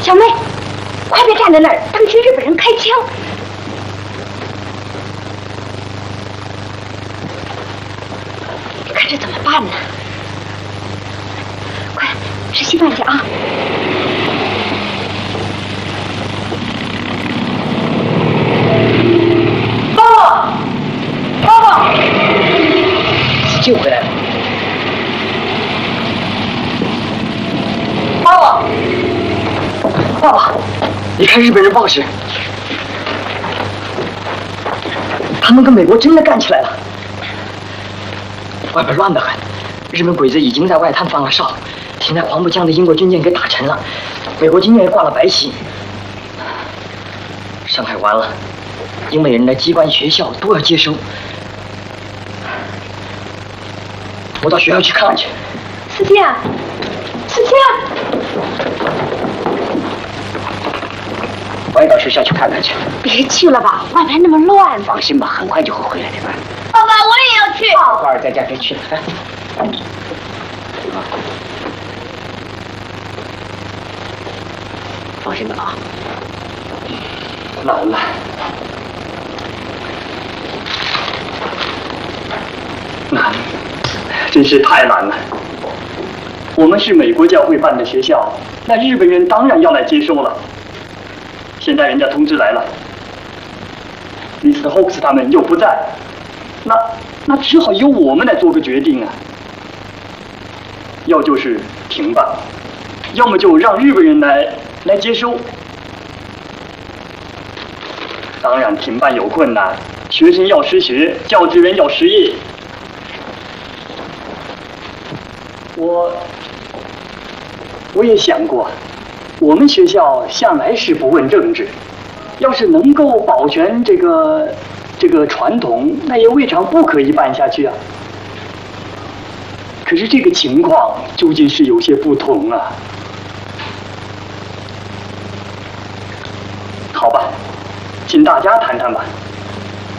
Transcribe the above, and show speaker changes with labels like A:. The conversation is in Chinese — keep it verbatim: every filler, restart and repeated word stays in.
A: 小梅，快别站在那儿，当心日本人开枪！你看这怎么办呢？快吃稀饭去啊！爸爸，爸爸，
B: 救回来了！
A: 爸爸，
B: 爸爸，你看日本人报纸，他们跟美国真的干起来了。外边乱得很，日本鬼子已经在外滩放了哨，现在黄浦江的英国军舰给打沉了，美国军舰也挂了白旗。上海完了，英美人的机关、学校都要接收。我到学校去看看去。
A: 司机啊，司机啊！
B: 我也到学校去看看去。
A: 别去了吧，外边那么乱。
B: 放心吧，很快就会回来的。
A: 爸爸，我也要去。
B: 花儿在家别去了，来。放心吧啊。难了。
C: 难，真是太难了。我们是美国教会办的学校，那日本人当然要来接收了。现在人家通知来了，米斯特霍克斯他们又不在，那那只好由我们来做个决定啊。要就是停办，要么就让日本人来来接收。当然停办有困难，学生要失学，教职员要失业。我我也想过，我们学校向来是不问政治，要是能够保全这个这个传统，那也未尝不可以办下去啊。可是这个情况究竟是有些不同啊。好吧，请大家谈谈吧。